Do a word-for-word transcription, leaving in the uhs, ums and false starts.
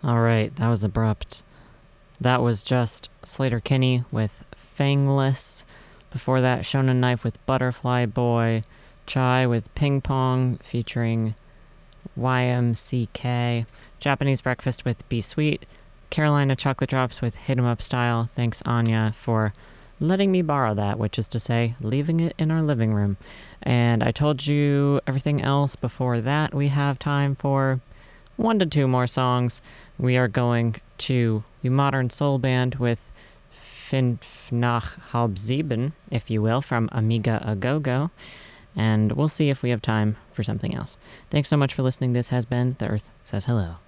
All right, that was abrupt. That was just Sleater-Kinney with Fangless. Before that, Shonen Knife with Butterfly Boy. Chai with Ping Pong featuring Y M C K. Japanese Breakfast with Be Sweet. Carolina Chocolate Drops with Hit 'em Up Style. Thanks, Anya, for letting me borrow that, which is to say, leaving it in our living room. And I told you everything else before that. We have time for one to two more songs. We are going to the Modern Soul Band with Fünf nach halb sieben, if you will, from Amiga A Go Go. And we'll see if we have time for something else. Thanks so much for listening. This has been The Earth Says Hello.